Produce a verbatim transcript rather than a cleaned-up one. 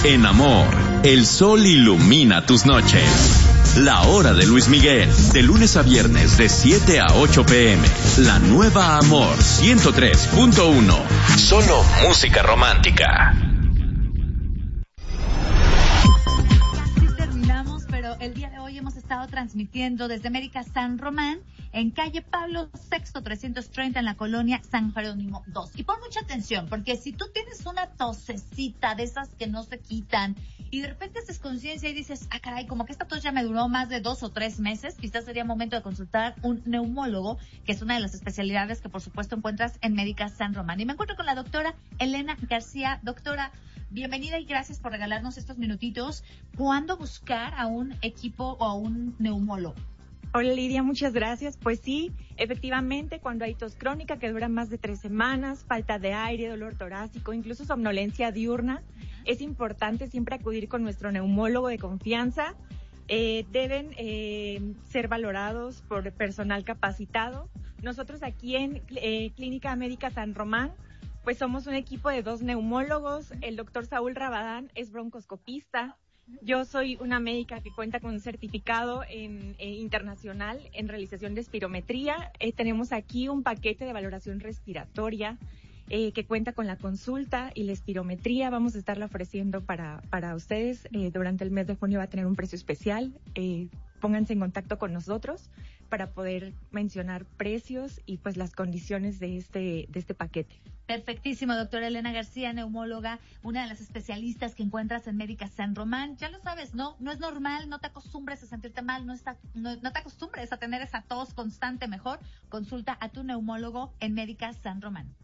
En amor, el sol ilumina tus noches. La hora de Luis Miguel, de lunes a viernes de siete a ocho pm. La nueva Amor ciento tres punto uno. Solo música romántica. Casi terminamos, pero el día de hoy hemos estado transmitiendo desde América San Román, en calle Pablo sexto trescientos treinta, en la colonia San Jerónimo dos. Y pon mucha atención, porque si tú tienes una tosecita de esas que no se quitan y de repente haces conciencia y dices, ah, caray, como que esta tos ya me duró más de dos o tres meses, quizás sería momento de consultar un neumólogo, que es una de las especialidades que por supuesto encuentras en Médica San Román. Y me encuentro con la doctora Elena García. Doctora, bienvenida y gracias por regalarnos estos minutitos. ¿Cuándo buscar a un equipo o a un neumólogo? Hola Lidia, muchas gracias. Pues sí, efectivamente, cuando hay tos crónica que dura más de tres semanas, falta de aire, dolor torácico, incluso somnolencia diurna, es importante siempre acudir con nuestro neumólogo de confianza. Eh, deben eh, ser valorados por personal capacitado. Nosotros aquí en eh, Clínica Médica San Román, pues somos un equipo de dos neumólogos. El doctor Saúl Rabadán es broncoscopista. Yo soy una médica que cuenta con un certificado en, en internacional en realización de espirometría. Eh, tenemos aquí un paquete de valoración respiratoria eh, que cuenta con la consulta y la espirometría. Vamos a estarla ofreciendo para, para ustedes. Eh, durante el mes de junio va a tener un precio especial. Eh, pónganse en contacto con nosotros para poder mencionar precios y pues las condiciones de este, de este paquete. Perfectísimo, doctora Elena García, neumóloga, una de las especialistas que encuentras en Médica San Román. Ya lo sabes, no, no es normal, no te acostumbres a sentirte mal, no, está, no, no te acostumbres a tener esa tos constante. Mejor consulta a tu neumólogo en Médica San Román.